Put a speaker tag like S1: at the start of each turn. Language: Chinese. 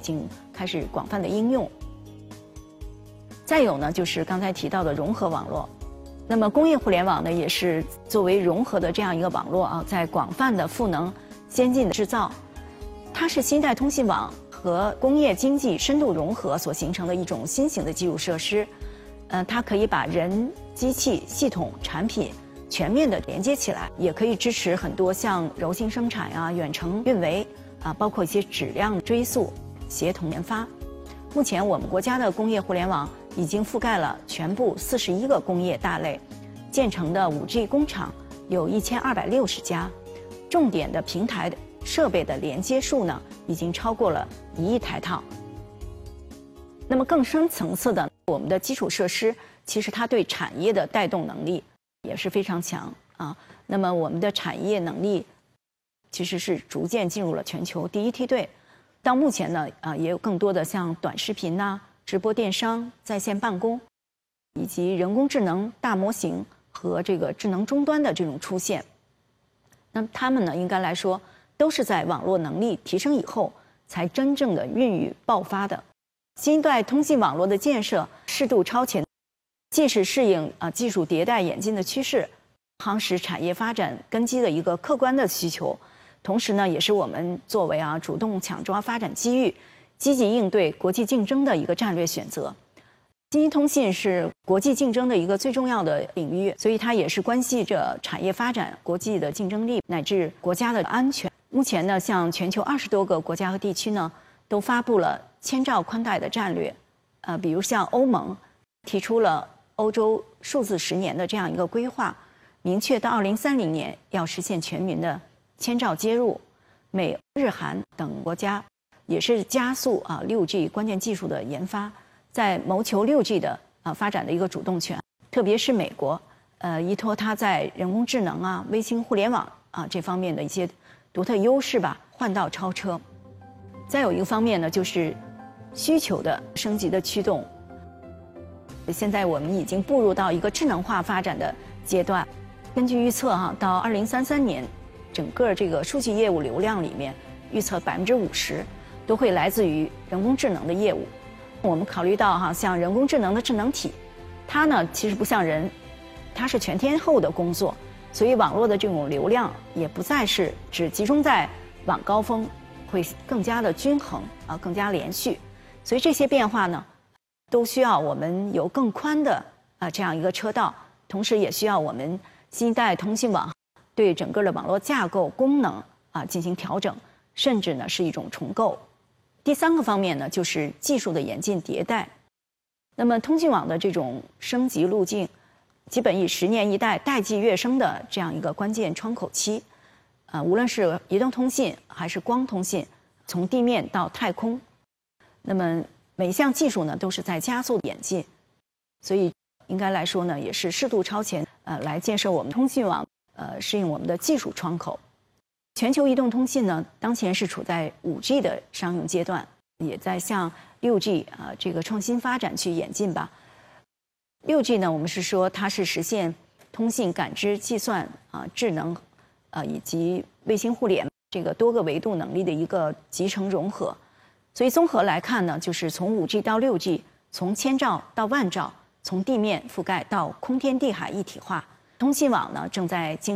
S1: 经开始广泛的应用。再有呢，就是刚才提到的融合网络。那么工业互联网呢，也是作为融合的这样一个网络啊，在广泛的赋能先进的制造，它是新一代通信网和工业经济深度融合所形成的一种新型的基础设施。它可以把人、机器、系统、产品全面的连接起来，也可以支持很多像柔性生产啊、远程运维啊，包括一些质量追溯、协同研发。目前我们国家的工业互联网已经覆盖了全部41个工业大类，建成的 5G 工厂有1260家，重点的平台设备的连接数呢，已经超过了1亿台套。那么更深层次的，我们的基础设施其实它对产业的带动能力也是非常强啊。那么我们的产业能力其实是逐渐进入了全球第一梯队。到目前呢，也有更多的像短视频呐、直播电商、在线办公，以及人工智能大模型和这个智能终端的这种出现。那么它们呢，应该来说都是在网络能力提升以后才真正的孕育爆发的。新一代通信网络的建设适度超前，既是适应技术迭代演进的趋势，夯实产业发展根基的一个客观的需求。同时呢，也是我们作为主动抢抓发展机遇、积极应对国际竞争的一个战略选择。信息通信是国际竞争的一个最重要的领域，所以它也是关系着产业发展、国际的竞争力乃至国家的安全。目前呢，像全球20多个国家和地区呢，都发布了1000兆宽带的战略。比如像欧盟提出了欧洲数字10年的这样一个规划，明确到2030年要实现全民的1000兆接入。美、日、韩等国家也是加速6G 关键技术的研发，在谋求6G 的发展的一个主动权。特别是美国，依托它在人工智能卫星互联网这方面的一些独特优势吧，换道超车。再有一个方面呢，就是需求的升级的驱动。现在我们已经步入到一个智能化发展的阶段。根据预测到2033年，整个这个数据业务流量里面，预测50%都会来自于人工智能的业务。我们考虑到像人工智能的智能体，它呢其实不像人，它是全天候的工作，所以网络的这种流量也不再是只集中在晚高峰，会更加的均衡更加连续。所以这些变化呢，都需要我们有更宽的这样一个车道，同时也需要我们新一代通信网对整个的网络架构功能进行调整，甚至呢是一种重构。第三个方面呢，就是技术的演进迭代。那么通信网的这种升级路径，基本以10年一代、代际跃升的这样一个关键窗口期。无论是移动通信还是光通信，从地面到太空，那么每一项技术呢都是在加速演进，所以应该来说呢，也是适度超前来建设我们通信网，适应我们的技术窗口。全球移动通信呢，当前是处在5G 的商用阶段，也在向6G 这个创新发展去演进吧。6G 呢，我们是说它是实现通信、感知、计算智能以及卫星互联这个多个维度能力的一个集成融合。所以综合来看呢，就是从5G 到6G，从1000兆到1万兆，从地面覆盖到空天地海一体化，通信网呢正在经